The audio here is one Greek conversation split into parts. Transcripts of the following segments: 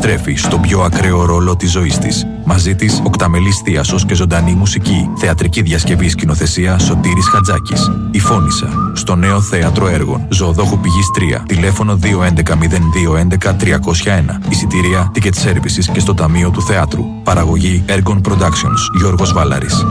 επιστρέφει στον πιο ακραίο ρόλο της ζωής της. Μαζί της, οκταμελής θίασος και ζωντανή μουσική. Θεατρική διασκευή, σκηνοθεσία Σωτήρης Χατζάκης. Η Φώνισσα. Στο νέο θέατρο έργων. Ζωοδόχου Πηγής 3. Τηλέφωνο 211-0211-301. Εισιτήρια, ticket services και στο Ταμείο του Θεάτρου. Παραγωγή Ergon Productions. Γιώργος Βάλαρης.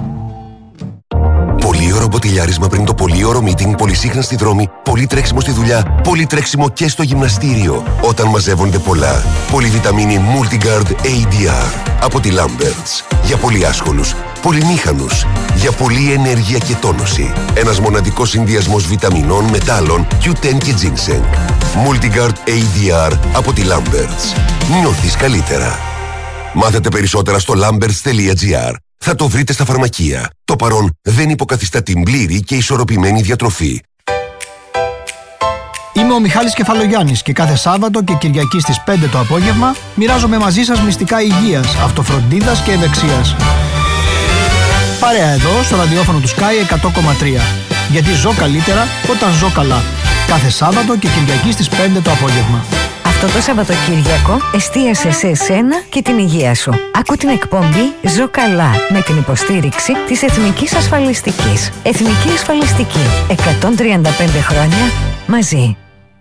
Πολύωρο μποτιλιάρισμα πριν το πολύωρο meeting, πολυσύχνα στη δρόμη, πολύ τρέξιμο στη δουλειά, πολύ τρέξιμο και στο γυμναστήριο. Όταν μαζεύονται πολλά, πολυβιταμίνη Multigard ADR από τη Lamberts. Για πολύ άσχολους, πολυμήχανους, για πολλή ενέργεια και τόνωση. Ένας μοναδικός συνδυασμός βιταμινών, μετάλλων, Q10 και Ginseng. Multigard ADR από τη Lamberts. Νιώθεις καλύτερα. Μάθετε περισσότερα στο lamberts.gr. Θα το βρείτε στα φαρμακεία. Το παρόν δεν υποκαθιστά την πλήρη και ισορροπημένη διατροφή. Είμαι ο Μιχάλης Κεφαλογιάννης και κάθε Σάββατο και Κυριακή στις 5 το απόγευμα μοιράζομαι μαζί σας μυστικά υγείας, αυτοφροντίδας και ευεξίας. Παρέα εδώ στο ραδιόφωνο του Sky 100,3. Γιατί ζω καλύτερα όταν ζω καλά. Κάθε Σάββατο και Κυριακή στις 5 το απόγευμα. Αυτό το Σαββατοκύριακο εστίασε σε εσένα και την υγεία σου. Άκου την εκπομπή «Ζω καλά» με την υποστήριξη της Εθνικής Ασφαλιστικής. Εθνική Ασφαλιστική. 135 χρόνια μαζί.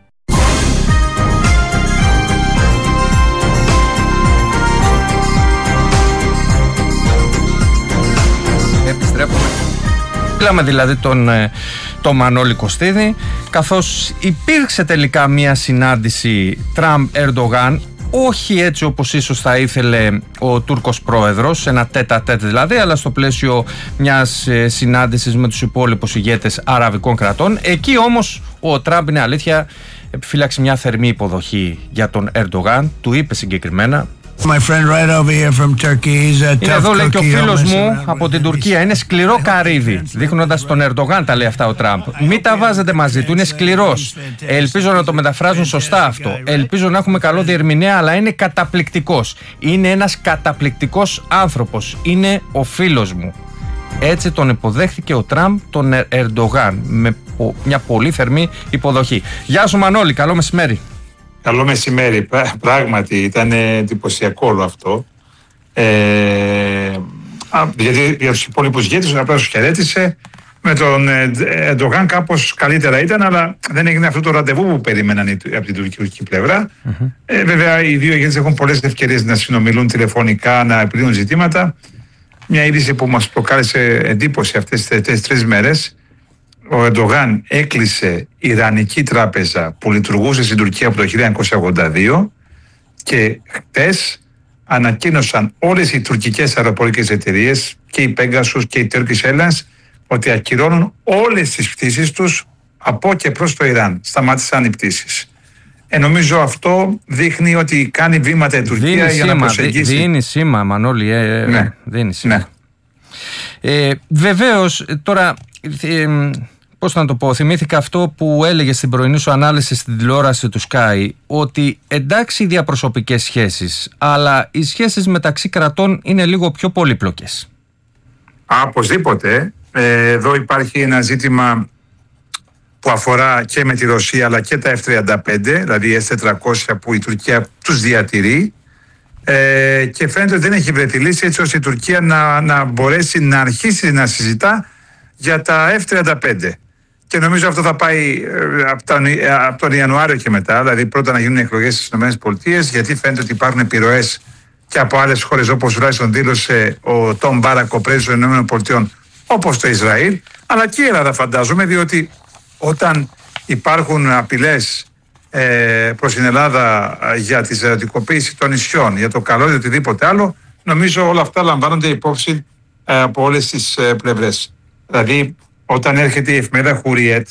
Επιστρέφουμε. Μιλάμε δηλαδή τον Μανώλη Κωστίδη, καθώς υπήρξε τελικά μια συνάντηση Τραμπ-Ερντογάν, όχι έτσι όπως ίσως θα ήθελε ο Τούρκος πρόεδρος, ένα τέτα-τέτ δηλαδή, αλλά στο πλαίσιο μιας συνάντησης με τους υπόλοιπους ηγέτες αραβικών κρατών. Εκεί όμως ο Τραμπ, είναι αλήθεια, επιφύλαξε μια θερμή υποδοχή για τον Ερντογάν, του είπε συγκεκριμένα: είναι εδώ, λέει, και ο φίλος μου από την Τουρκία. Είναι σκληρό καρύδι. Δείχνοντας τον Ερντογάν τα λέει αυτά ο Τραμπ. Μην τα βάζετε μαζί του, είναι σκληρός. Ελπίζω να το μεταφράζουν σωστά αυτό. Ελπίζω να έχουμε καλό διερμηνέα, αλλά είναι καταπληκτικός. Είναι ένας καταπληκτικός άνθρωπος. Είναι ο φίλος μου. Έτσι τον υποδέχθηκε ο Τραμπ τον Ερντογάν, με μια πολύ θερμή υποδοχή. Γεια σου Μανώλη, καλό μεσημέρι. Καλό μεσημέρι. Πράγματι ήταν εντυπωσιακό όλο αυτό. Γιατί για τους υπόλοιπους ηγέτες απλά τους χαιρέτησε. Με τον Ερντογάν κάπως καλύτερα ήταν, αλλά δεν έγινε αυτό το ραντεβού που περίμεναν από την τουρκική πλευρά. Βέβαια, οι δύο ηγέτες έχουν πολλές ευκαιρίες να συνομιλούν τηλεφωνικά, να επιλύουν ζητήματα. Μια είδηση που μας προκάλεσε εντύπωση αυτές τις 3 μέρες. Ο Ερντογάν έκλεισε Ιρανική τράπεζα που λειτουργούσε στην Τουρκία από το 1982 και χτες ανακοίνωσαν όλες οι τουρκικές αεροπορικές εταιρείες και η Pegasus και η Turkish Airlines ότι ακυρώνουν όλες τις πτήσεις τους από και προς το Ιράν. Σταμάτησαν οι πτήσεις. Νομίζω αυτό δείχνει ότι κάνει βήματα η Τουρκία για να προσεγγίσει. Δίνει σήμα, Μανώλη. Ναι. Δίνει σήμα. Ναι. Βεβαίως, τώρα... Πώς να το πω, θυμήθηκα αυτό που έλεγε στην πρωινή σου ανάλυση στην τηλεόραση του Sky, ότι εντάξει οι διαπροσωπικές σχέσεις, αλλά οι σχέσεις μεταξύ κρατών είναι λίγο πιο πολύπλοκες. Οπωσδήποτε. Εδώ υπάρχει ένα ζήτημα που αφορά και με τη Ρωσία αλλά και τα F-35, δηλαδή S-400 που η Τουρκία τους διατηρεί, και φαίνεται ότι δεν έχει βρεθεί λύση έτσι ώστε η Τουρκία να μπορέσει να αρχίσει να συζητά για τα F-35. Και νομίζω αυτό θα πάει από τον Ιανουάριο και μετά, δηλαδή πρώτα να γίνουν εκλογές στις ΗΠΑ, γιατί φαίνεται ότι υπάρχουν επιρροές και από άλλες χώρες, όπως τουλάχιστον δήλωσε ο Τόμ Μπάρακ, ο πρέσβης των ΗΠΑ, όπως το Ισραήλ, αλλά και η Ελλάδα φαντάζομαι, διότι όταν υπάρχουν απειλές προς την Ελλάδα για τη ζερατικοποίηση των νησιών, για το καλό ή οτιδήποτε άλλο, νομίζω όλα αυτά λαμβάνονται υπόψη από όλες τις πλευρές. Δηλαδή, όταν έρχεται η εφημερίδα Χουριέτ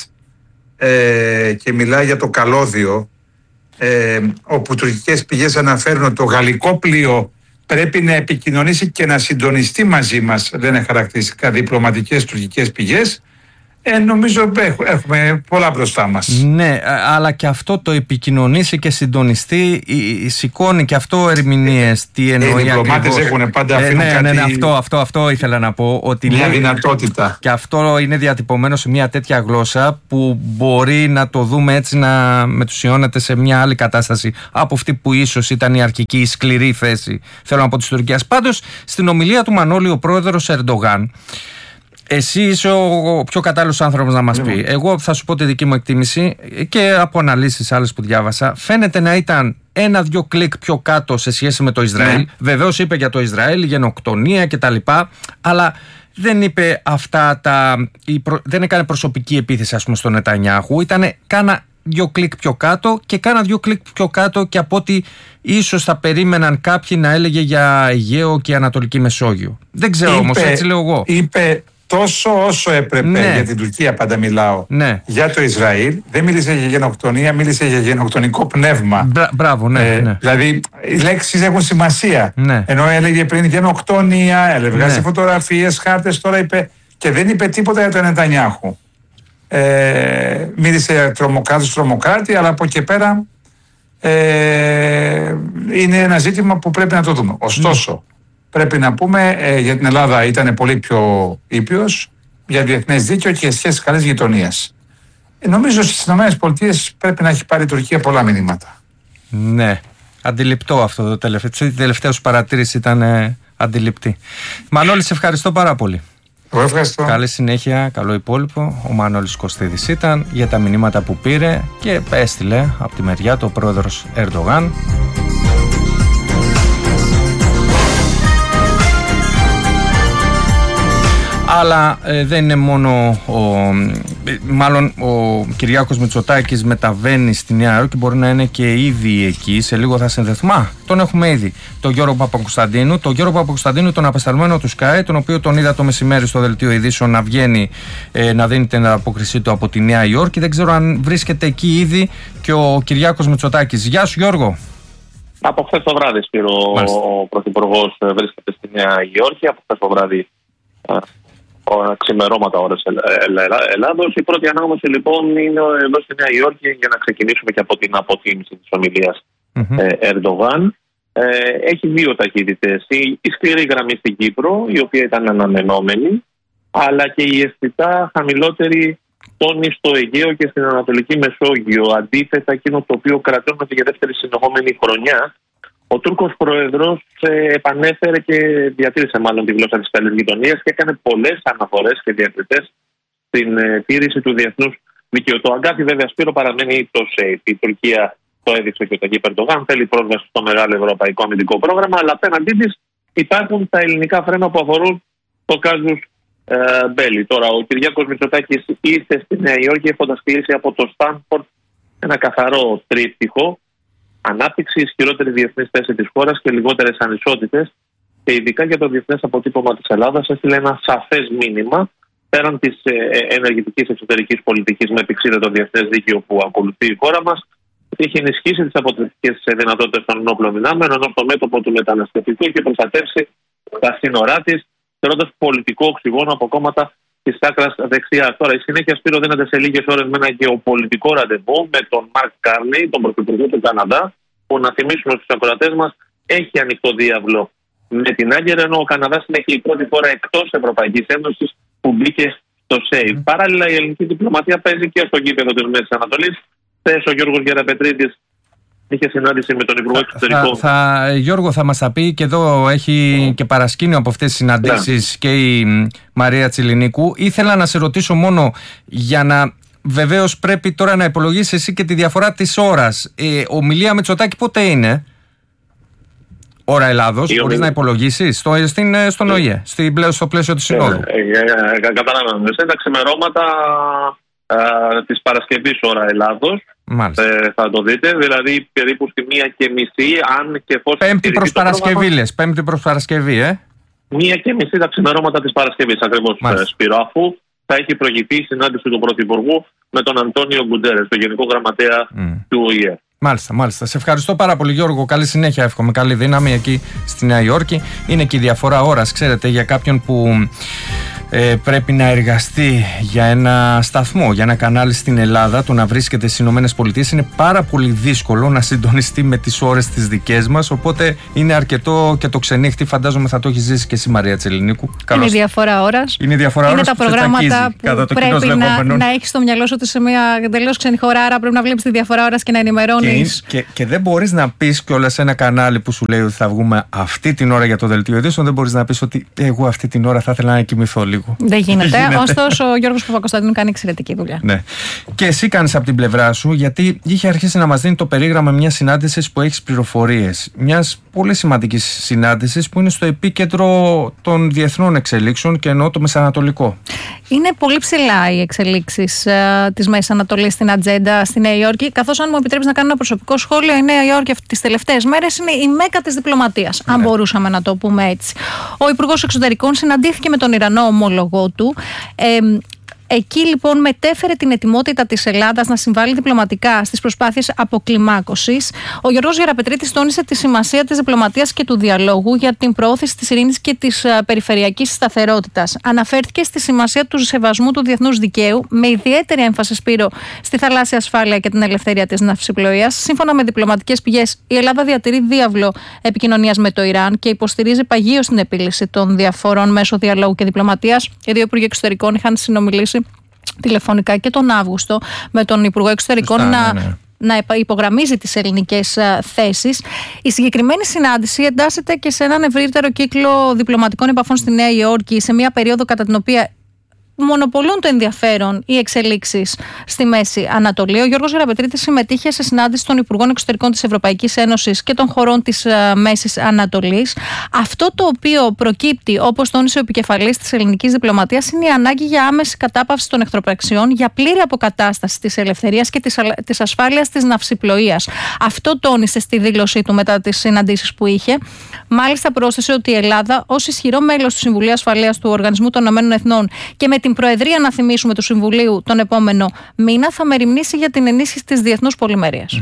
και μιλάει για το καλώδιο, όπου τουρκικές πηγές αναφέρουν ότι το γαλλικό πλοίο πρέπει να επικοινωνήσει και να συντονιστεί μαζί μας, λένε χαρακτηριστικά διπλωματικές τουρκικές πηγές, Νομίζω έχουμε πολλά μπροστά μας. Ναι, αλλά και αυτό το επικοινωνήσει και συντονιστεί, σηκώνει και αυτό ερμηνείες. Τι εννοεί ακριβώς. Οι διπλωμάτες έχουν πάντα αφήνουν αυτό ήθελα να πω. Ότι μια δυνατότητα. Και αυτό είναι διατυπωμένο σε μια τέτοια γλώσσα που μπορεί να το δούμε έτσι να μετουσιώνεται σε μια άλλη κατάσταση από αυτή που ίσως ήταν η αρχική σκληρή θέση, θέλω να πω, της Τουρκίας. Πάντως, στην ομιλία του Μανώλη, ο πρόεδρος Ερντογάν, εσύ είσαι ο πιο κατάλληλος άνθρωπος να μας πει. Εγώ θα σου πω τη δική μου εκτίμηση και από αναλύσεις άλλες που διάβασα. Φαίνεται να ήταν 1-2 κλικ πιο κάτω σε σχέση με το Ισραήλ. Βεβαίως είπε για το Ισραήλ, γενοκτονία κτλ. Αλλά δεν είπε αυτά δεν έκανε προσωπική επίθεση, ας πούμε, στον Νετανιάχου. Κάνα 2 κλικ πιο κάτω και κάνα 2 κλικ πιο κάτω και από ό,τι ίσως θα περίμεναν κάποιοι να έλεγε για Αιγαίο και Ανατολική Μεσόγειο. Δεν ξέρω όμως, έτσι λέω εγώ. Είπε τόσο όσο έπρεπε, για την Τουρκία πάντα μιλάω, για το Ισραήλ. Δεν μίλησε για γενοκτονία, μίλησε για γενοκτονικό πνεύμα. Μπράβο, ναι. Δηλαδή οι λέξεις έχουν σημασία. Ενώ έλεγε πριν γενοκτονία, βγάζει φωτογραφίες, χάρτες, τώρα είπε, και δεν είπε τίποτα για τον Νετανιάχου. Μίλησε για τρομοκράτη, αλλά από εκεί πέρα είναι ένα ζήτημα που πρέπει να το δούμε. Ωστόσο, πρέπει να πούμε για την Ελλάδα ήταν πολύ πιο ήπιος για διεθνές δίκαιο και σχέσεις καλής γειτονίας. Νομίζω στις ΗΠΑ πρέπει να έχει πάρει η Τουρκία πολλά μηνύματα. Ναι, αντιληπτό αυτό το τελευταίο. Η τελευταία σου παρατήρηση ήταν αντιληπτή. Μανώλη, σε ευχαριστώ πάρα πολύ. Εγώ ευχαριστώ. Καλή συνέχεια, καλό υπόλοιπο. Ο Μανώλης Κωστίδης ήταν για τα μηνύματα που πήρε και έστειλε από τη μεριά του ο πρόεδρος Ερντογάν. Αλλά δεν είναι μόνο ο Κυριάκος Μητσοτάκης μεταβαίνει στη Νέα Υόρκη, μπορεί να είναι και ήδη εκεί. Σε λίγο θα συνδεθούμε. Τον έχουμε ήδη. Τον Γιώργο Παπακοσταντίνου. Τον Γιώργο Παπακοσταντίνου, τον απεσταλμένο του Sky, τον οποίο τον είδα το μεσημέρι στο δελτίο ειδήσεων να βγαίνει να δίνει την απόκρισή του από τη Νέα Υόρκη. Δεν ξέρω αν βρίσκεται εκεί ήδη και ο Κυριάκος Μητσοτάκης. Γεια σου, Γιώργο. Από χθες το βράδυ, Σπύρο, ο Πρωθυπουργός βρίσκεται στη Νέα Υόρκη. Από χθες το βράδυ, ξημερώματα ώρες Ελλάδος. Η πρώτη ανάγνωση λοιπόν είναι εδώ στη Νέα Υόρκη, για να ξεκινήσουμε και από την αποτίμηση της ομιλίας Ερντογάν. Έχει δύο ταχύτητες. Η σκληρή γραμμή στην Κύπρο, η οποία ήταν αναμενόμενη, αλλά και η αισθητά χαμηλότερη τόνη στο Αιγαίο και στην Ανατολική Μεσόγειο. Αντίθετα, εκείνο το οποίο κρατούμε για δεύτερη συνεχόμενη χρονιά, ο Τούρκος Πρόεδρος επανέφερε και διατήρησε μάλλον τη γλώσσα της καλής γειτονίας και έκανε πολλές αναφορές και διακριτές στην τήρηση του διεθνούς δικαίου. Το αγκάθι, βέβαια, Σπύρο, παραμένει το SAFE. Η Τουρκία το έδειξε και ο Ταγίπ Ερντογάν, θέλει πρόσβαση στο μεγάλο ευρωπαϊκό αμυντικό πρόγραμμα, αλλά απέναντί της υπάρχουν τα ελληνικά φρένα που αφορούν το casus belli. Τώρα, ο Κυριάκος Μητσοτάκης ήρθε στη Νέα Υόρκη έχοντας κλείσει από το Στάνφορντ ένα καθαρό τρίπτυχο: ανάπτυξη, ισχυρότερη διεθνή θέση της χώρας και λιγότερες ανισότητες. Και ειδικά για το διεθνές αποτύπωμα της Ελλάδας έστειλε ένα σαφές μήνυμα, πέραν της ενεργητικής εξωτερικής πολιτικής με επεξίδα το διεθνές δίκαιο που ακολουθεί η χώρα μας, ότι έχει ενισχύσει τις αποτρεπτικές δυνατότητες των ενόπλων δυνάμεων, ενώ στο μέτωπο του μεταναστευτικού έχει προστατεύσει τα σύνορά της, θεωρώντας πολιτικό οξυγόνο από κόμματα της άκρας δεξιάς. Τώρα, η συνέχεια, Σπύρο, δίνεται σε λίγες ώρες με ένα γεωπολιτικό ραντεβού με τον Μαρκ Κάρνεϊ, τον Πρωθυπουργό του Καναδά, που, να θυμίσουμε στους ακροατές μας, έχει ανοιχτό διάβλο με την Άγκυρα, ενώ ο Καναδάς είναι και η πρώτη χώρα εκτός Ευρωπαϊκής Ένωσης που μπήκε στο ΣΕΙΒ. Παράλληλα, η ελληνική διπλωματία παίζει και στο γήπεδο της Μέσης Ανατολής. Χθες ο Γιώργος Γεραπετρίδης είχε συνάντηση με τον Υπουργό Εξωτερικών. Γιώργο, θα μας τα πει, και εδώ έχει και παρασκήνιο από αυτές τις συναντήσεις και η Μαρία Τσιλινίκου. Ήθελα να σε ρωτήσω μόνο για να. Βεβαίως πρέπει τώρα να υπολογίσεις εσύ και τη διαφορά της ώρας. Ομιλία Μητσοτάκη πότε είναι? Ώρα Ελλάδος, μπορείς να υπολογίσεις στον ΟΗΕ, στο πλαίσιο της Συνόδου? Καταλαβαίνω. Σε τα ξημερώματα της Παρασκευής ώρα Ελλάδος. Θα το δείτε, δηλαδή περίπου στη 1:30, αν και εφόσον. Πέμπτη προς Παρασκευή, λες. Πέμπτη προς Παρασκευή, 1:30 τα ξημερώματα της Παρασκευής, ακριβώς, Σπύρο, αφού θα έχει προηγηθεί η συνάντηση του Πρωθυπουργού με τον Αντώνιο Γκουντέρες, τον Γενικό Γραμματέα του ΟΗΕ. Μάλιστα. Σε ευχαριστώ πάρα πολύ, Γιώργο. Καλή συνέχεια, εύχομαι. Καλή δύναμη εκεί στη Νέα Υόρκη. Είναι και η διαφορά ώρας, ξέρετε, για κάποιον που πρέπει να εργαστεί για ένα σταθμό, για ένα κανάλι στην Ελλάδα, το να βρίσκεται στις ΗΠΑ είναι πάρα πολύ δύσκολο να συντονιστεί με τις ώρες τις δικές μας, οπότε είναι αρκετό και το ξενύχτη. Φαντάζομαι θα το έχει ζήσει και εσύ, Μαρία Τσελινίκου. Είναι διαφορά ώρας. Είναι τα προγράμματα που πρέπει να έχεις στο μυαλό σου ότι σε μια εντελώς ξένη χώρα, άρα πρέπει να βλέπεις τη διαφορά ώρας και να ενημερώνεις. Και δεν μπορείς να πεις κιόλας σε ένα κανάλι που σου λέει ότι θα βγούμε αυτή την ώρα για το δελτίο ειδήσεων, δεν μπορείς να πεις ότι εγώ αυτή την ώρα θα ήθελα να κοιμηθώ λίγο. Δεν γίνεται. Ωστόσο, ο Γιώργος Παπακοσταντίνου κάνει εξαιρετική δουλειά. Ναι. Και εσύ κάνεις από την πλευρά σου, γιατί είχε αρχίσει να μας δίνει το περίγραμμα μιας συνάντησης που έχεις πληροφορίες. Μιας πολύ σημαντικής συνάντησης που είναι στο επίκεντρο των διεθνών εξελίξεων και εννοώ το Μεσανατολικό. Είναι πολύ ψηλά οι εξελίξεις της Μέσης Ανατολής στην ατζέντα στη Νέα Υόρκη. Καθώς, αν μου επιτρέπεις να κάνω ένα προσωπικό σχόλιο, η Νέα Υόρκη τις τελευταίες μέρες είναι η μέκα της διπλωματίας, αν μπορούσαμε να το πούμε έτσι. Ο Υπουργός Εξωτερικών συναντήθηκε με τον Ιρανό ομόλογό του. Εκεί λοιπόν μετέφερε την ετοιμότητα της Ελλάδας να συμβάλλει διπλωματικά στις προσπάθειες αποκλιμάκωσης. Ο Γιώργος Γεραπετρίτης τόνισε τη σημασία της διπλωματίας και του διαλόγου για την προώθηση της ειρήνης και της περιφερειακής σταθερότητας. Αναφέρθηκε στη σημασία του σεβασμού του διεθνούς δικαίου, με ιδιαίτερη έμφαση, Σπύρο, στη θαλάσσια ασφάλεια και την ελευθερία της ναυσιπλοείας. Σύμφωνα με διπλωματικές πηγές, η Ελλάδα διατηρεί διάβλο επικοινωνίας με το Ιράν και υποστηρίζει παγίως την επίλυση των διαφορών μέσω διαλόγου και διπλωματίας. Οι δύο υπουργοί εξωτερικών είχαν συνομιλήσει τηλεφωνικά και τον Αύγουστο με τον Υπουργό Εξωτερικών να υπογραμμίζει τις ελληνικές θέσεις. Η συγκεκριμένη συνάντηση εντάσσεται και σε έναν ευρύτερο κύκλο διπλωματικών επαφών στη Νέα Υόρκη, σε μια περίοδο κατά την οποία μονοπολούν το ενδιαφέρον οι εξελίξεις στη Μέση Ανατολή. Ο Γιώργος Γεραπετρίτης συμμετείχε σε συνάντηση των Υπουργών Εξωτερικών της Ευρωπαϊκής Ένωσης και των χωρών της Μέσης Ανατολής. Αυτό το οποίο προκύπτει, όπως τόνισε ο επικεφαλής της ελληνικής διπλωματίας, είναι η ανάγκη για άμεση κατάπαυση των εχθροπραξιών, για πλήρη αποκατάσταση της ελευθερίας και της ασφάλειας της ναυσιπλοείας. Αυτό τόνισε στη δήλωσή του μετά τις συναντήσεις που είχε. Μάλιστα, πρόσθεσε ότι η Ελλάδα, ως ισχυρό μέλος του Συμβουλίου Ασφαλείας του Οργανισμού των Ηνωμένων Εθνών και με την Προεδρία, να θυμίσουμε, του Συμβουλίου τον επόμενο μήνα, θα μεριμνήσει για την ενίσχυση της διεθνούς πολυμέρειας.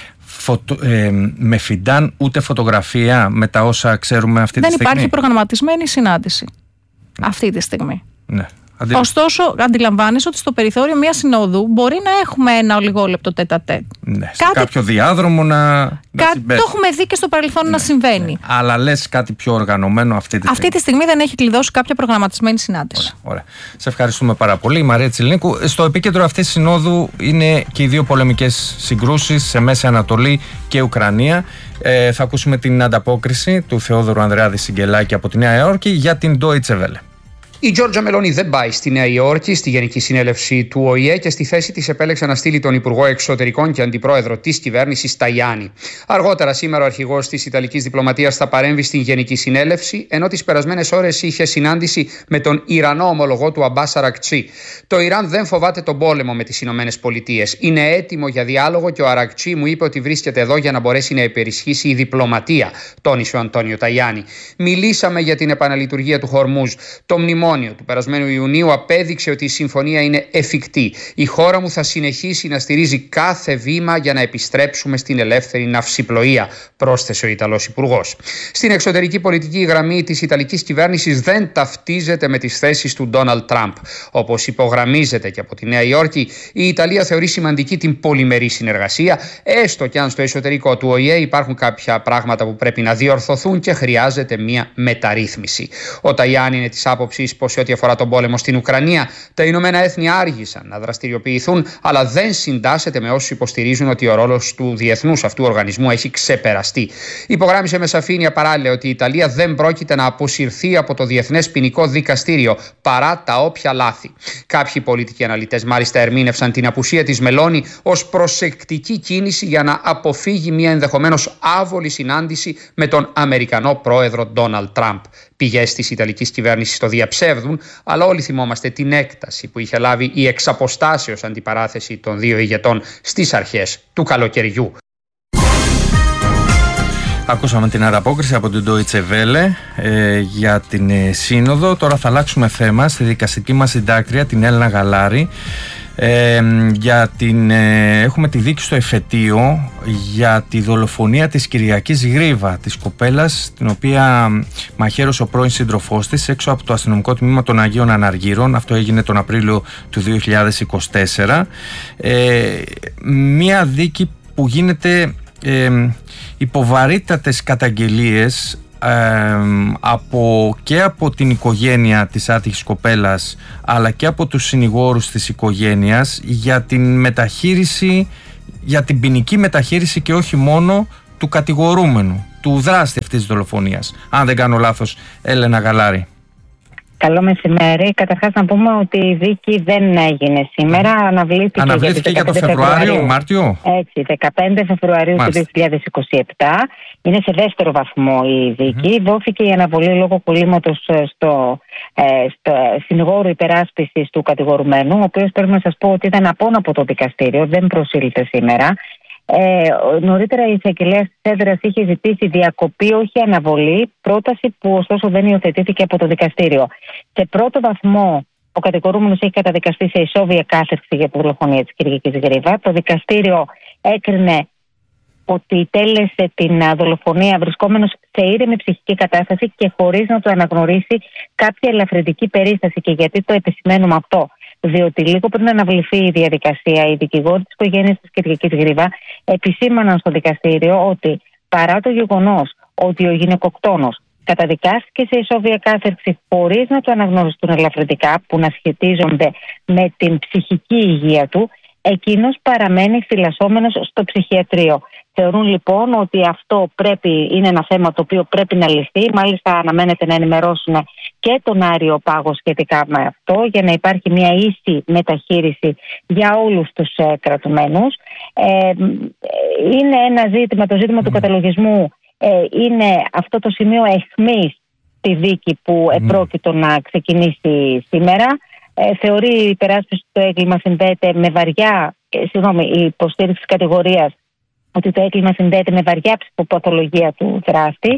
Με φιντάν ούτε φωτογραφία με τα όσα ξέρουμε αυτή τη στιγμή. Δεν υπάρχει προγραμματισμένη συνάντηση αυτή τη στιγμή. Ναι. Ωστόσο, αντιλαμβάνεσαι ότι στο περιθώριο μια συνόδου μπορεί να έχουμε ένα ολιγόλεπτο τέτα-τέτ. Ναι, σε κάποιο διάδρομο να το έχουμε δει και στο παρελθόν να συμβαίνει. Ναι. Αλλά λες κάτι πιο οργανωμένο αυτή τη στιγμή. Αυτή τη στιγμή δεν έχει κλειδώσει κάποια προγραμματισμένη συνάντηση. Ωραία. Σε ευχαριστούμε πάρα πολύ, η Μαρία Τσιλινίκου. Στο επίκεντρο αυτής της συνόδου είναι και οι δύο πολεμικές συγκρούσεις σε Μέση Ανατολή και Ουκρανία. Θα ακούσουμε την ανταπόκριση του Θεόδωρου Ανδρεάδη Σιγκελάκη από τη Νέα Υόρκη για την Deutsche Welle. Η Τζόρτζα Μελόνι δεν πάει στη Νέα Υόρκη, στη Γενική Συνέλευση του ΟΗΕ, και στη θέση της επέλεξε να στείλει τον Υπουργό Εξωτερικών και Αντιπρόεδρο της κυβέρνησης Ταγιάννη. Αργότερα σήμερα ο αρχηγός της Ιταλικής Διπλωματίας θα παρέμβει στην Γενική Συνέλευση, ενώ τις περασμένες ώρες είχε συνάντηση με τον Ιρανό ομολογό του Αμπάς Αρακτσί. Το Ιράν δεν φοβάται τον πόλεμο με τις Ηνωμένες Πολιτείες. Είναι έτοιμο για διάλογο και ο Αρακτσί μου είπε ότι βρίσκεται εδώ για να μπορέσει να υπερισχύσει η διπλωματία, τόνισε ο Αντώνιο Ταγιάννη. Μιλήσαμε για την επαναλειτουργία του Χορμούζ. Το μνημόνιο του περασμένου Ιουνίου απέδειξε ότι η συμφωνία είναι εφικτή. Η χώρα μου θα συνεχίσει να στηρίζει κάθε βήμα για να επιστρέψουμε στην ελεύθερη ναυσιπλοεία, πρόσθεσε ο Ιταλός Υπουργός. Στην εξωτερική πολιτική, η γραμμή της Ιταλικής κυβέρνησης δεν ταυτίζεται με τις θέσεις του Ντόναλντ Τραμπ. Όπως υπογραμμίζεται και από τη Νέα Υόρκη, η Ιταλία θεωρεί σημαντική την πολυμερή συνεργασία, έστω και αν στο εσωτερικό του ΟΗΕ υπάρχουν κάποια πράγματα που πρέπει να διορθωθούν και χρειάζεται μια μεταρρύθμιση. Ο Ταγιάννη είναι της άποψης πως σε ό,τι αφορά τον πόλεμο στην Ουκρανία, τα Ηνωμένα Έθνη άργησαν να δραστηριοποιηθούν, αλλά δεν συντάσσεται με όσους υποστηρίζουν ότι ο ρόλος του διεθνούς αυτού οργανισμού έχει ξεπεραστεί. Υπογράμμισε με σαφήνεια παράλληλα ότι η Ιταλία δεν πρόκειται να αποσυρθεί από το Διεθνές Ποινικό Δικαστήριο παρά τα όποια λάθη. Κάποιοι πολιτικοί αναλυτές μάλιστα ερμήνευσαν την απουσία της Μελόνι ως προσεκτική κίνηση για να αποφύγει μια ενδεχομένως άβολη συνάντηση με τον Αμερικανό πρόεδρο Ντόναλντ Τραμπ. Πηγές της Ιταλικής κυβέρνησης το διαψεύδουν, αλλά όλοι θυμόμαστε την έκταση που είχε λάβει η εξαποστάσεως αντιπαράθεση των δύο ηγετών στις αρχές του καλοκαιριού. Ακούσαμε την ανταπόκριση από την Deutsche Welle για την σύνοδο. Τώρα θα αλλάξουμε θέμα στη δικαστική μας συντάκτρια, την Έλληνα Γαλάρη. Έχουμε τη δίκη στο εφετείο για τη δολοφονία της Κυριακής Γρίβα, της κοπέλας την οποία μαχαίρωσε ο πρώην σύντροφός της έξω από το αστυνομικό τμήμα των Αγίων Αναργύρων. Αυτό έγινε τον Απρίλιο του 2024. Μία δίκη που γίνεται υπό βαρύτατες καταγγελίες και από την οικογένεια της άτυχης κοπέλας, αλλά και από τους συνηγόρους της οικογένειας για την μεταχείριση, για την ποινική μεταχείριση και όχι μόνο του κατηγορούμενου, του δράστη αυτής της δολοφονίας. Αν δεν κάνω λάθος, Έλενα Γαλάρη. Καλό μεσημέρι. Καταρχάς να πούμε ότι η δίκη δεν έγινε σήμερα. Αναβλήθηκε για το Φεβρουάριο, Μάρτιο. Έτσι, 15 Φεβρουαρίου του 2027. Είναι σε δεύτερο βαθμό η δίκη. Δόθηκε η αναβολή λόγω κολλήματος στο συνηγόρο υπεράσπισης του κατηγορουμένου, ο οποίος πρέπει να σας πω ότι ήταν απόν από το δικαστήριο, δεν προσήλθε σήμερα. Νωρίτερα η εισαγγελέα της έδρας είχε ζητήσει διακοπή, όχι αναβολή, πρόταση που ωστόσο δεν υιοθετήθηκε από το δικαστήριο. Σε πρώτο βαθμό ο κατηγορούμενος έχει καταδικαστεί σε ισόβια κάθερξη για τη δολοφονία της Κυριακής Γρίβα. Το δικαστήριο έκρινε ότι τέλεσε την δολοφονία βρισκόμενος σε ήρεμη ψυχική κατάσταση και χωρίς να του αναγνωρίσει κάποια ελαφρυντική περίσταση. Και γιατί το επισημαίνουμε αυτό? Διότι λίγο πριν αναβληθεί η διαδικασία, οι δικηγόροι της οικογένειας της Κυριακής Γρίβα επισήμαναν στο δικαστήριο ότι παρά το γεγονός ότι ο γυναικοκτόνος καταδικάστηκε σε ισόβια κάθερξη χωρίς να του αναγνωριστούν ελαφρυντικά που να σχετίζονται με την ψυχική υγεία του, εκείνος παραμένει φυλασσόμενος στο ψυχιατρίο. Θεωρούν λοιπόν ότι αυτό είναι ένα θέμα το οποίο πρέπει να λυθεί. Μάλιστα αναμένεται να ενημερώσουν και τον Άριο Πάγο σχετικά με αυτό, για να υπάρχει μια ίση μεταχείριση για όλους τους κρατουμένους. Είναι ένα ζήτημα, το ζήτημα του καταλογισμού είναι αυτό το σημείο εχμής στη δίκη που επρόκειτο να ξεκινήσει σήμερα. Θεωρεί η υπεράσπιση του έγκλημα συνδέεται με η υποστήριξη της κατηγορίας ότι το έγκλημα συνδέεται με βαριά ψυχοπαθολογία του δράστη.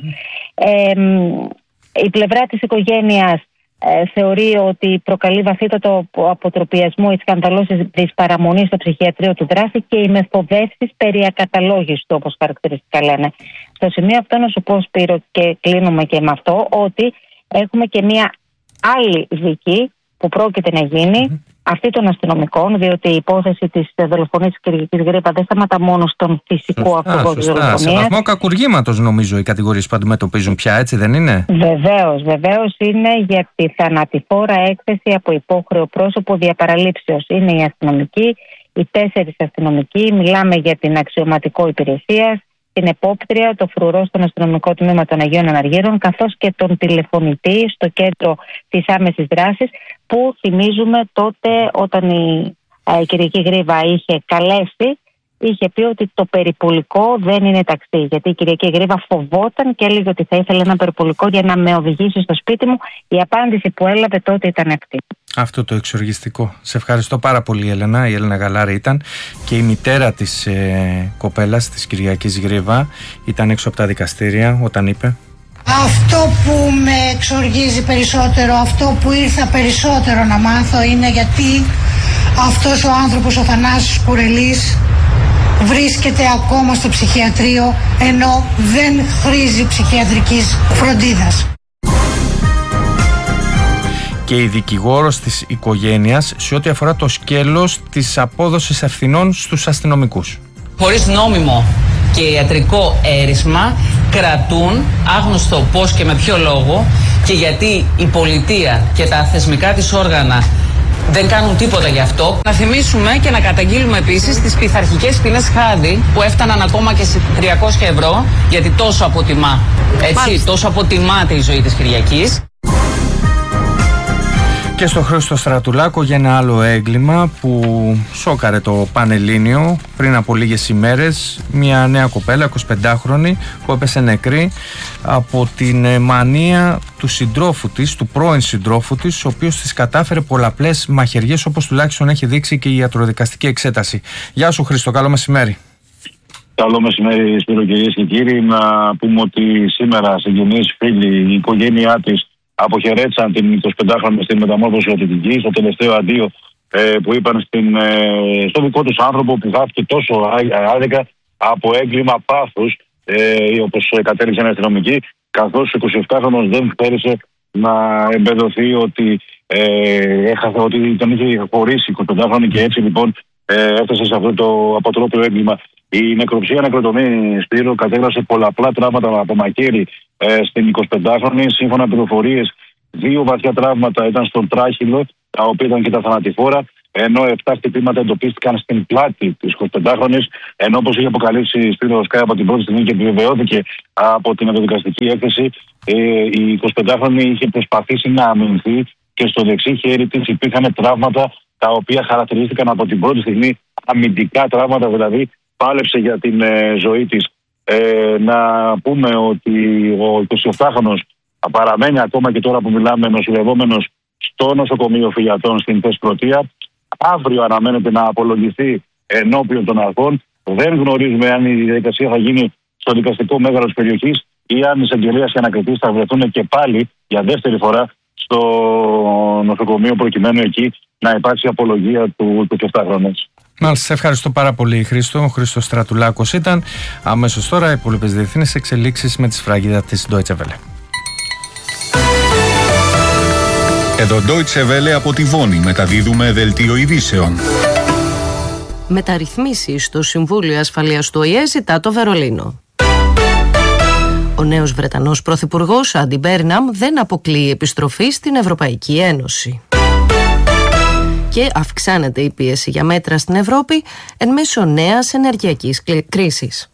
Η πλευρά της οικογένειας θεωρεί ότι προκαλεί βαθύτατο αποτροπιασμό η σκανδαλώση της παραμονής στο ψυχιατρίο του δράστη και οι μεθοδεύσεις περί ακαταλόγησης του, όπως χαρακτηριστικά λένε. Στο σημείο αυτό να σου πω, Σπύρο, και κλείνουμε και με αυτό, ότι έχουμε και μια άλλη δίκη που πρόκειται να γίνει, αυτή των αστυνομικών, διότι η υπόθεση της δολοφονίας της Κυριακής Γρίβα δεν σταματά μόνο στον φυσικό αυτογό της δολοφονίας. Σε βαθμό κακουργήματος, νομίζω, οι κατηγορίες που αντιμετωπίζουν πια, έτσι δεν είναι? Βεβαίως είναι για τη θανατηφόρα έκθεση από υπόχρεο πρόσωπο διαπαραλήψεως. Είναι οι αστυνομικοί, οι 4 αστυνομικοί, μιλάμε για την αξιωματικό υπηρεσίας, την επόπτρια, το φρουρό στον αστυνομικό τμήμα των Αγίων Αναργύρων, καθώς και τον τηλεφωνητή στο κέντρο της άμεσης δράσης, που θυμίζουμε τότε όταν η Κυριακή Γρίβα είχε καλέσει, είχε πει ότι το περιπολικό δεν είναι ταξί. Γιατί η Κυριακή Γρίβα φοβόταν και έλεγε ότι θα ήθελε ένα περιπολικό για να με οδηγήσει στο σπίτι μου. Η απάντηση που έλαβε τότε ήταν αυτή. Αυτό το εξοργιστικό. Σε ευχαριστώ πάρα πολύ, Έλενα. Η Έλενα Γαλάρη ήταν και η μητέρα της κοπέλας, της Κυριακής Γρίβα, ήταν έξω από τα δικαστήρια όταν είπε: αυτό που με εξοργίζει περισσότερο, αυτό που ήρθα περισσότερο να μάθω, είναι γιατί αυτός ο άνθρωπος, ο Θανάσης Κουρελής, βρίσκεται ακόμα στο ψυχιατρίο, ενώ δεν χρήζει ψυχιατρικής φροντίδας. Και η δικηγόρος της οικογένειας σε ό,τι αφορά το σκέλος της απόδοσης ευθυνών στους αστυνομικούς. Χωρίς νόμιμο και ιατρικό έρισμα κρατούν, άγνωστο πώς και με ποιο λόγο, και γιατί η πολιτεία και τα θεσμικά της όργανα δεν κάνουν τίποτα γι' αυτό. Να θυμίσουμε και να καταγγείλουμε επίσης τις πειθαρχικές ποινές χάδι που έφταναν ακόμα και σε 300 ευρώ, γιατί τόσο αποτιμά, τόσο αποτιμάται η ζωή της Κυριακής. Και στο Χρήστο Στρατουλάκο για ένα άλλο έγκλημα που σόκαρε το Πανελλήνιο πριν από λίγες ημέρες. Μια νέα κοπέλα, 25χρονη, που έπεσε νεκρή από την μανία του συντρόφου της, του πρώην συντρόφου της, ο οποίος της κατάφερε πολλαπλές μαχαιριές, όπως τουλάχιστον έχει δείξει και η ιατροδικαστική εξέταση. Γεια σου, Χρήστο, καλό μεσημέρι. Καλό μεσημέρι, Σπύρο, κυρίες και κύριοι. Να πούμε ότι σήμερα συγγενείς, φίλοι, η οικογένειά της αποχαιρέτησαν την 25χρονη στη μεταμόρφωση οτιτική. Στο τελευταίο αντίο που είπαν στο δικό τους άνθρωπο που χάθηκε τόσο άδικα από έγκλημα πάθους, όπως κατέληξαν οι αστυνομικοί, καθώς ο 27χρονος δεν θέλησε να εμπεδοθεί ότι τον είχε χωρίσει 25χρονη και έτσι λοιπόν έφτασε σε αυτό το αποτρόπαιο έγκλημα. Η νεκροψία νεκροτομή, Σπύρο, κατέγραψε πολλαπλά τραύματα από μαχαίρι στην 25χρονη. Σύμφωνα με πληροφορίες, 2 βαθιά τραύματα ήταν στον τράχυλο, τα οποία ήταν και τα θανατηφόρα, ενώ 7 χτυπήματα εντοπίστηκαν στην πλάτη της 25χρονης, ενώ όπως είχε αποκαλύψει Σπύρο Sky από την πρώτη στιγμή και επιβεβαιώθηκε από την ευρωδικαστική έκθεση, η 25χρονη είχε προσπαθήσει να αμυνθεί και στο δεξί χέρι της υπήρχαν τραύματα τα οποία χαρακτηρίστηκαν από την πρώτη στιγμή αμυντικά τραύματα, δηλαδή πάλεψε για την ζωή της. Να πούμε ότι ο 27χρονος παραμένει ακόμα και τώρα που μιλάμε νοσηλευόμενος στο νοσοκομείο Φυγιατών στην Θεσπρωτεία. Αύριο αναμένεται να απολογηθεί ενώπιον των αρχών. Δεν γνωρίζουμε αν η διαδικασία θα γίνει στο δικαστικό μέγαρο της περιοχής ή αν οι εισαγγελίες και ανακριτής θα βρεθούν και πάλι για δεύτερη φορά στο νοσοκομείο προκειμένου εκεί να υπάρξει απολογία του 27χρονου. Μάλιστα, σε ευχαριστώ πάρα πολύ, Χρήστο. Ο Χρήστος Στρατουλάκος ήταν. Αμέσως τώρα, οι υπόλοιπες διεθνείς εξελίξεις με τη σφραγίδα της Deutsche Welle. Εδώ Deutsche Welle από τη Βόνη μεταδίδουμε δελτίο ειδήσεων. Μεταρρυθμίσεις στο Συμβούλιο Ασφαλείας του ΟΗΕ ζητά το Βερολίνο. Ο νέος Βρετανός Πρωθυπουργός Άντι Μπέρναμ δεν αποκλείει επιστροφή στην Ευρωπαϊκή Ένωση. Και αυξάνεται η πίεση για μέτρα στην Ευρώπη εν μέσω νέας ενεργειακής κρίσης.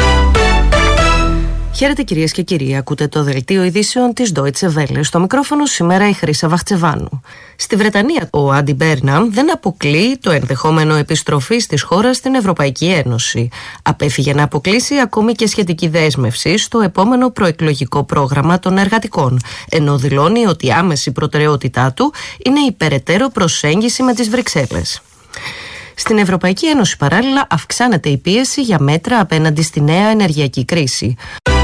Χαίρετε κυρίες και κύριοι, ακούτε το δελτίο ειδήσεων της Deutsche Welle. Στο μικρόφωνο σήμερα η Χρύσα Βαχτσεβάνου. Στη Βρετανία ο Άντι Μπέρναμ δεν αποκλείει το ενδεχόμενο επιστροφής της χώρας στην Ευρωπαϊκή Ένωση. Απέφυγε να αποκλείσει ακόμη και σχετική δέσμευση στο επόμενο προεκλογικό πρόγραμμα των εργατικών, ενώ δηλώνει ότι η άμεση προτεραιότητά του είναι η περαιτέρω προσέγγιση με τις Βρυξέλλες. Στην Ευρωπαϊκή Ένωση παράλληλα αυξάνεται η πίεση για μέτρα απέναντι στη νέα ενεργειακή κρίση.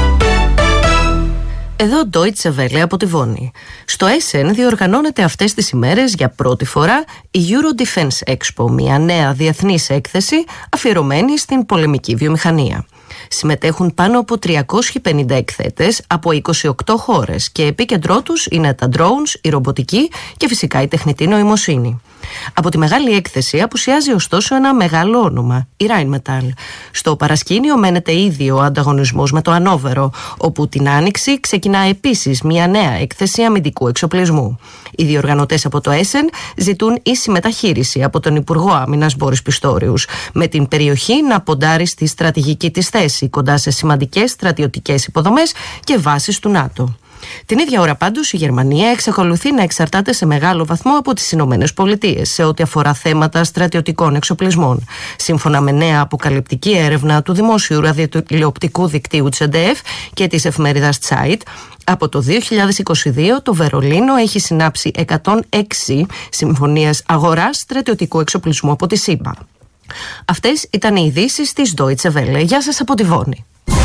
Εδώ Deutsche Welle από τη Βόνη. Στο Essen διοργανώνεται αυτές τις ημέρες για πρώτη φορά η Euro Defense Expo, μια νέα διεθνής έκθεση αφιερωμένη στην πολεμική βιομηχανία. Συμμετέχουν πάνω από 350 εκθέτες από 28 χώρες και επίκεντρό τους είναι τα drones, η ρομποτική και φυσικά η τεχνητή νοημοσύνη. Από τη μεγάλη έκθεση απουσιάζει ωστόσο ένα μεγάλο όνομα, η Rheinmetall. Στο παρασκήνιο μένεται ήδη ο ανταγωνισμός με το Ανόβερο, όπου την Άνοιξη ξεκινά επίσης μια νέα έκθεση αμυντικού εξοπλισμού. Οι διοργανωτές από το Essen ζητούν ίση μεταχείριση από τον Υπουργό Άμυνας Μπόρις Πιστόριους, με την περιοχή να ποντάρει στη στρατηγική της θέση κοντά σε σημαντικές στρατιωτικές υποδομές και βάσεις του ΝΑΤΟ. Την ίδια ώρα πάντως η Γερμανία εξακολουθεί να εξαρτάται σε μεγάλο βαθμό από τις Ηνωμένες Πολιτείες σε ό,τι αφορά θέματα στρατιωτικών εξοπλισμών. Σύμφωνα με νέα αποκαλυπτική έρευνα του δημόσιου ραδιοτηλεοπτικού δικτύου ZDF και της εφημερίδας Zeit, από το 2022 το Βερολίνο έχει συνάψει 106 συμφωνίες αγοράς στρατιωτικού εξοπλισμού από τη ΣΥΠΑ. Αυτές ήταν οι ειδήσεις της Deutsche Welle. Γεια σας από τη Βόνη.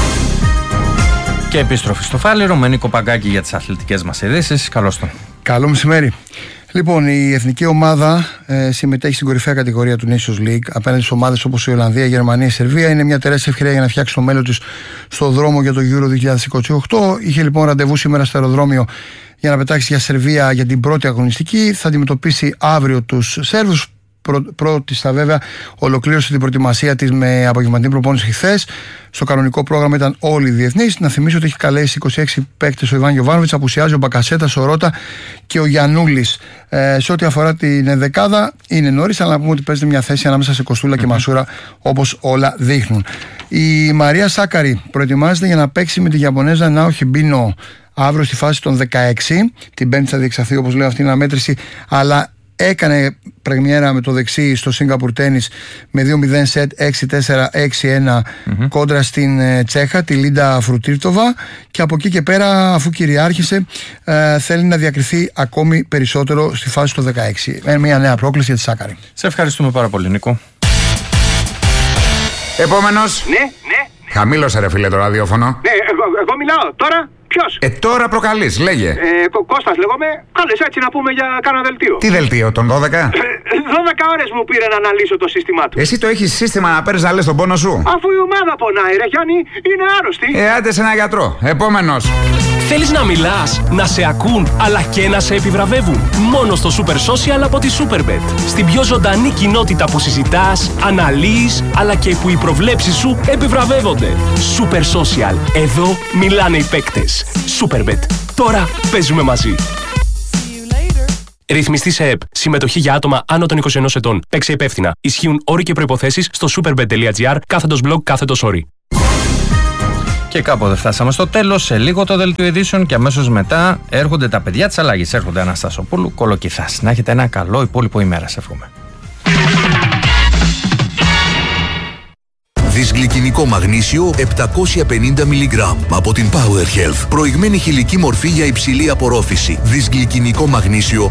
Και επιστροφή στο Φάληρο με Νίκο Παγκάκη για τις αθλητικές μας ειδήσεις. Καλώς τον. Καλό μεσημέρι. Λοιπόν, η εθνική ομάδα συμμετέχει στην κορυφαία κατηγορία του Nations League απέναντι σε ομάδες όπως η Ολλανδία, η Γερμανία, η Σερβία. Είναι μια τεράστια ευκαιρία για να φτιάξει το μέλλον της στο δρόμο για το Euro 2028. Είχε λοιπόν ραντεβού σήμερα στο αεροδρόμιο για να πετάξει για Σερβία για την πρώτη αγωνιστική. Θα αντιμετωπίσει αύριο τους Σέρβους. Πρώτη στα βέβαια ολοκλήρωσε την προετοιμασία της με απογευματινή προπόνηση χθες. Στο κανονικό πρόγραμμα ήταν όλοι οι διεθνείς. Να θυμίσω ότι έχει καλέσει 26 παίκτες ο Ιβάν Γιοβάνοβιτς, απουσιάζει ο Μπακασέτας, ο Ρώτα και ο Γιαννούλης. Σε ό,τι αφορά την ενδεκάδα, είναι νωρίς, αλλά να πούμε ότι παίζεται μια θέση ανάμεσα σε Κοστούλα και Μασούρα, όπως όλα δείχνουν. Η Μαρία Σάκαρη προετοιμάζεται για να παίξει με τη Ιαπωνέζα Νάο Χιμπίνο αύριο στη φάση των 16. Την Πέμπτη θα διεξαχθεί, όπως λέω, αυτή η αναμέτρηση, αλλά έκανε πρεμιέρα με το δεξί στο Singapore Tennis με 2-0 σετ 6-4-6-1 κόντρα στην Τσέχα, τη Λίντα Φρουτίρτοβα, και από εκεί και πέρα, αφού κυριάρχησε, θέλει να διακριθεί ακόμη περισσότερο στη φάση του 16. Μια νέα πρόκληση για τη Σάκαρη. Σε ευχαριστούμε πάρα πολύ, Νίκο. Επόμενος. Ναι. Χαμήλωσε ρε φίλε το ραδιόφωνο. Ναι, εγώ μιλάω τώρα. Ποιος? Τώρα προκαλείς, λέγε. Κώστας λέγομαι. Κάλες έτσι να πούμε για κάνα δελτίο. Τι δελτίο, τον 12? 12 ώρες μου πήρε να αναλύσω το σύστημά του. Εσύ το έχεις σύστημα να παίρνεις να λες τον πόνο σου? Αφού η ομάδα πονάει, ρε Γιάννη, είναι άρρωστη. Άντε σε ένα γιατρό. Επόμενος. Θέλεις να μιλάς, να σε ακούν, αλλά και να σε επιβραβεύουν? Μόνο στο Super Social από τη Superbet. Στην πιο ζωντανή κοινότητα που συζητάς, αναλύεις, αλλά και που οι προβλέψεις σου επιβραβεύονται. Super Social. Εδώ μιλάνε οι παίκτες. Superbet. Τώρα παίζουμε μαζί. Ρυθμιστή σε ΕΠ. Συμμετοχή για άτομα άνω των 21 ετών. Παίξε υπεύθυνα. Ισχύουν όροι και προϋποθέσεις στο superbet.gr/blog/όροι. Και κάποτε φτάσαμε στο τέλος. Σε λίγο το δελτίο ειδήσεων και αμέσως μετά έρχονται τα παιδιά της αλλαγής. Έρχονται Αναστασοπούλου, Κολοκυθάς. Να έχετε ένα καλό υπόλοιπο ημέρα, σε εύχομαι. Δυσγλυκινικό μαγνήσιο 750 mg από την Power Health. Προηγμένη χηλική μορφή για υψηλή απορρόφηση. Δυσγλυκινικό μαγνήσιο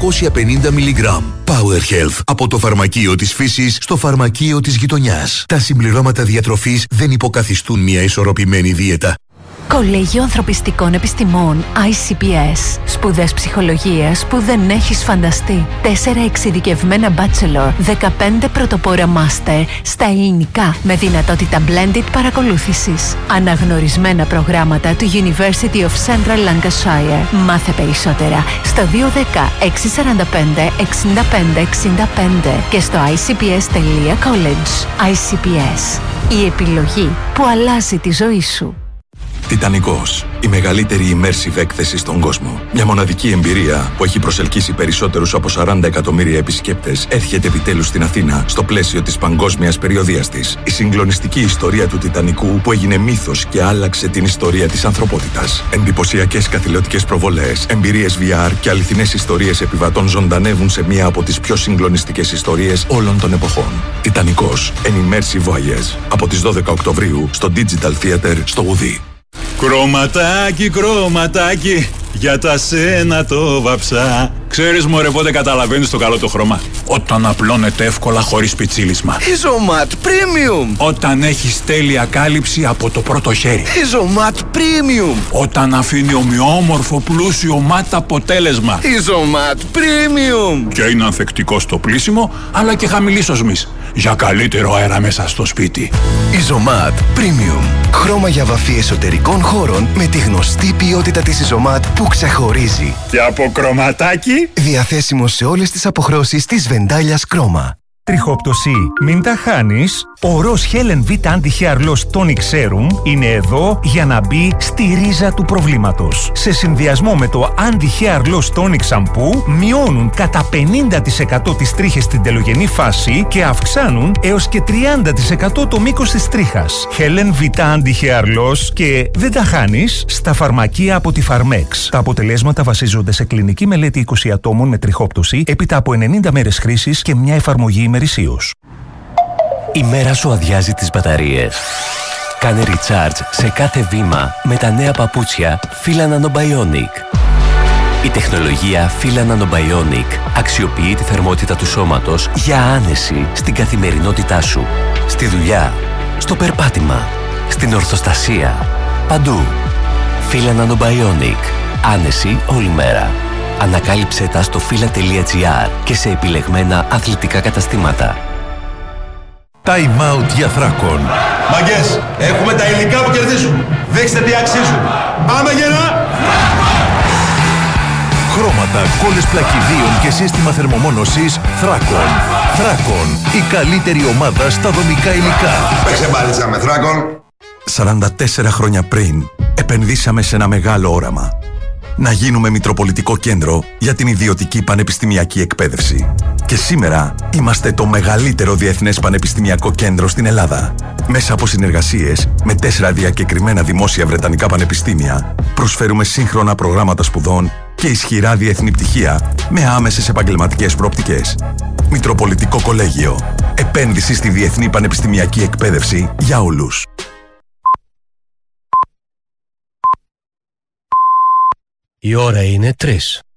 750 mg. Power Health. Από το φαρμακείο της φύσης στο φαρμακείο της γειτονιάς. Τα συμπληρώματα διατροφής δεν υποκαθιστούν μια ισορροπημένη δίαιτα. Κολέγιο Ανθρωπιστικών Επιστημών ICPS. Σπουδές ψυχολογίας που δεν έχεις φανταστεί. 4 εξειδικευμένα bachelor, 15 πρωτοπόρα master στα ελληνικά με δυνατότητα blended παρακολούθησης. Αναγνωρισμένα προγράμματα του University of Central Lancashire. Μάθε περισσότερα στο 210 645 65 65 και στο icps.college. ICPS. Η επιλογή που αλλάζει τη ζωή σου. Τιτανικός. Η μεγαλύτερη immersive έκθεση στον κόσμο. Μια μοναδική εμπειρία που έχει προσελκύσει περισσότερους από 40 εκατομμύρια επισκέπτες έρχεται επιτέλους στην Αθήνα στο πλαίσιο της παγκόσμιας περιοδείας της. Η συγκλονιστική ιστορία του Τιτανικού που έγινε μύθος και άλλαξε την ιστορία της ανθρωπότητας. Εντυπωσιακές καθηλωτικές προβολές, εμπειρίες VR και αληθινές ιστορίες επιβατών ζωντανεύουν σε μία από τις πιο συγκλονιστικές ιστορίες όλων των εποχών. Τιτανικός. An immersive voyage. Από τις 12 Οκτωβρίου στο Digital Theater στο Ουδί. Κρωματάκι, κρωματάκι, για τα σένα το βαψά. Ξέρεις μωρέ πότε καταλαβαίνεις το καλό το χρώμα? Όταν απλώνεται εύκολα χωρίς πιτσίλισμα. Ιζωμάτ Premium. Όταν έχεις τέλεια κάλυψη από το πρώτο χέρι. Ιζωμάτ Premium. Όταν αφήνει ομοιόμορφο πλούσιο μάτ αποτέλεσμα. Ιζωμάτ Premium. Και είναι ανθεκτικό στο πλύσιμο αλλά και χαμηλής οσμής. Για καλύτερο αέρα μέσα στο σπίτι. Ιζωμάτ Premium. Χρώμα για βαφή εσωτερικών χώρων με τη γνωστή ποιότητα της Ιζωμάτ που ξεχωρίζει. Και από κρωματάκι. Διαθέσιμο σε όλες τις αποχρώσεις της Βεντάλιας Κρόμα. Τριχόπτωση, μην τα χάνεις. Ο Ροζ Helen V Anti-Hair Loss Tonic Serum είναι εδώ για να μπει στη ρίζα του προβλήματος. Σε συνδυασμό με το Anti-Hair Loss Tonic Shampoo μειώνουν κατά 50% τις τρίχες στην τελογενή φάση και αυξάνουν έως και 30% το μήκος της τρίχας. Helen V Anti-Hair Loss και δεν τα χάνεις στα φαρμακεία από τη Pharmex. Τα αποτελέσματα βασίζονται σε κλινική μελέτη 20 ατόμων με τριχόπτωση έπειτα από 90 μέρες χρήσης και μια εφαρμογή ημερησίως. Η μέρα σου αδειάζει τις μπαταρίες. Κάνε recharge σε κάθε βήμα με τα νέα παπούτσια Fila Nanobionic. Η τεχνολογία Fila Nanobionic αξιοποιεί τη θερμότητα του σώματος για άνεση στην καθημερινότητά σου. Στη δουλειά, στο περπάτημα, στην ορθοστασία, παντού. Fila Nanobionic. Άνεση όλη μέρα. Ανακάλυψε τα στο fila.gr και σε επιλεγμένα αθλητικά καταστήματα. Time out για Θράκον. Μαγκές, έχουμε τα υλικά που κερδίζουν. Δείξτε τι αξίζουν. Πάμε γερά! Χρώματα, κόλλες πλακιδίων και σύστημα θερμομόνωσης Θράκον. Θράκον, η καλύτερη ομάδα στα δομικά υλικά. Παίξε μπάλιτσα με Θράκον. 44 χρόνια πριν επενδύσαμε σε ένα μεγάλο όραμα. Να γίνουμε μητροπολιτικό κέντρο για την ιδιωτική πανεπιστημιακή εκπαίδευση. Και σήμερα είμαστε το μεγαλύτερο διεθνές πανεπιστημιακό κέντρο στην Ελλάδα. Μέσα από συνεργασίες με 4 διακεκριμένα δημόσια βρετανικά πανεπιστήμια, προσφέρουμε σύγχρονα προγράμματα σπουδών και ισχυρά διεθνή πτυχία με άμεσες επαγγελματικές προοπτικές. Μητροπολιτικό Κολέγιο. Επένδυση στη διεθνή πανεπιστημιακή εκπαίδευση για όλους. Η ώρα είναι 3.